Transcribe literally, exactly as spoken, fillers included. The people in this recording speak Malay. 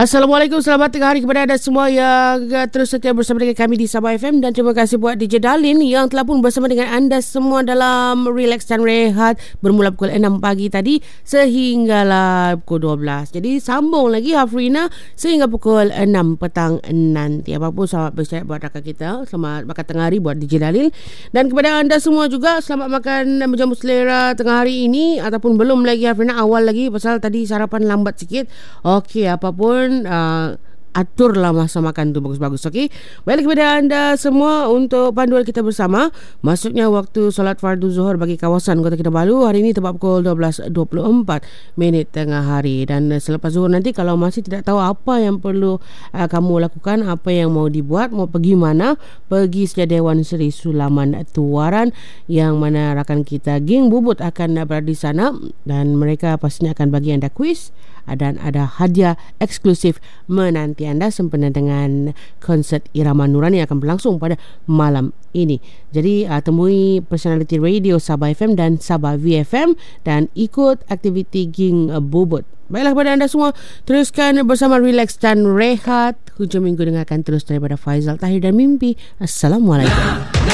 Assalamualaikum, selamat tengah hari kepada anda semua yang terus setia bersama dengan kami di Sabah F M, dan terima kasih buat D J Darlin yang telah pun bersama dengan anda semua dalam Relax dan Rehat bermula pukul enam pagi tadi sehinggalah pukul dua belas. Jadi sambung lagi Hafrina sehingga pukul enam petang nanti. Apapun selamat bersiap buat rakan kita, selamat makan tengah hari buat D J Darlin, dan kepada anda semua juga selamat makan menjamu selera tengah hari ini, ataupun belum lagi Hafrina, awal lagi pasal tadi sarapan lambat sikit. Okey, apapun Uh, aturlah masa makan tu bagus-bagus. Okey, balik kepada anda semua untuk panduan kita bersama. Masuknya waktu solat fardu zuhur bagi kawasan Kota Kinabalu hari ini tepat pukul dua belas dua puluh empat minit tengah hari. Dan selepas zuhur nanti, kalau masih tidak tahu apa yang perlu uh, kamu lakukan, apa yang mau dibuat, mau pergi mana, pergi saja Dewan Seri Sulaman Tuaran, yang mana rakan kita Geng Bubut akan berada di sana, dan mereka pastinya akan bagi anda kuis dan ada hadiah eksklusif menanti anda sempena dengan konsert Irama Nurani yang akan berlangsung pada malam ini. Jadi uh, temui personality radio Sabah F M dan Sabah V F M dan ikut aktiviti Geng Bubut. Baiklah kepada anda semua, teruskan bersama Relax dan Rehat. Hujung minggu dengarkan terus daripada Faizal Tahir dan Mimpi. Assalamualaikum.